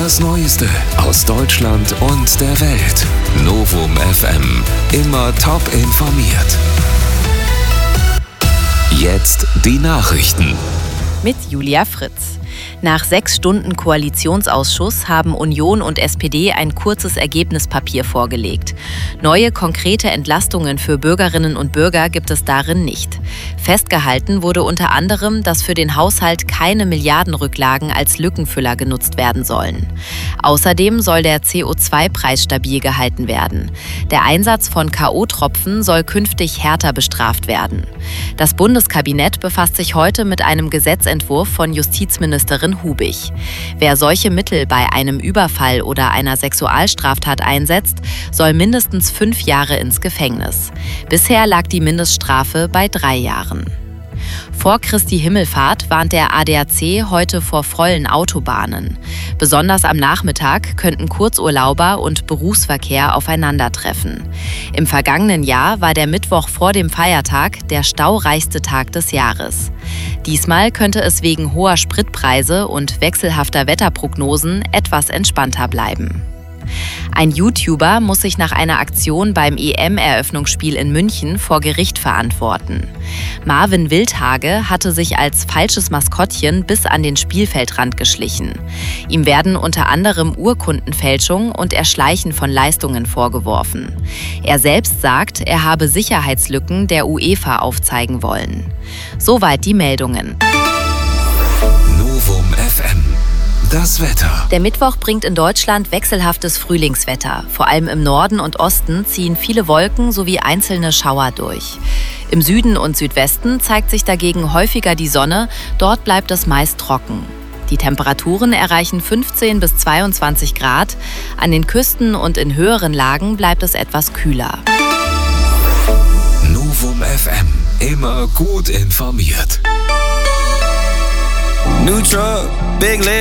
Das Neueste aus Deutschland und der Welt. Novum FM. Immer top informiert. Jetzt die Nachrichten. Mit Julia Fritz. Nach 6 Stunden Koalitionsausschuss haben Union und SPD ein kurzes Ergebnispapier vorgelegt. Neue konkrete Entlastungen für Bürgerinnen und Bürger gibt es darin nicht. Festgehalten wurde unter anderem, dass für den Haushalt keine Milliardenrücklagen als Lückenfüller genutzt werden sollen. Außerdem soll der CO2-Preis stabil gehalten werden. Der Einsatz von K.O.-Tropfen soll künftig härter bestraft werden. Das Bundeskabinett befasst sich heute mit einem Gesetzentwurf von Justizministerin Hubig. Wer solche Mittel bei einem Überfall oder einer Sexualstraftat einsetzt, soll mindestens 5 Jahre ins Gefängnis. Bisher lag die Mindeststrafe bei 3 Jahren. Vor Christi Himmelfahrt warnt der ADAC heute vor vollen Autobahnen. Besonders am Nachmittag könnten Kurzurlauber und Berufsverkehr aufeinandertreffen. Im vergangenen Jahr war der Mittwoch vor dem Feiertag der staureichste Tag des Jahres. Diesmal könnte es wegen hoher Spritpreise und wechselhafter Wetterprognosen etwas entspannter bleiben. Ein YouTuber muss sich nach einer Aktion beim EM-Eröffnungsspiel in München vor Gericht verantworten. Marvin Wildhage hatte sich als falsches Maskottchen bis an den Spielfeldrand geschlichen. Ihm werden unter anderem Urkundenfälschung und Erschleichen von Leistungen vorgeworfen. Er selbst sagt, er habe Sicherheitslücken der UEFA aufzeigen wollen. Soweit die Meldungen. Novum FM. Das Wetter. Der Mittwoch bringt in Deutschland wechselhaftes Frühlingswetter. Vor allem im Norden und Osten ziehen viele Wolken sowie einzelne Schauer durch. Im Süden und Südwesten zeigt sich dagegen häufiger die Sonne, dort bleibt es meist trocken. Die Temperaturen erreichen 15 bis 22 Grad. An den Küsten und in höheren Lagen bleibt es etwas kühler. Novum FM. Immer gut informiert. New truck, big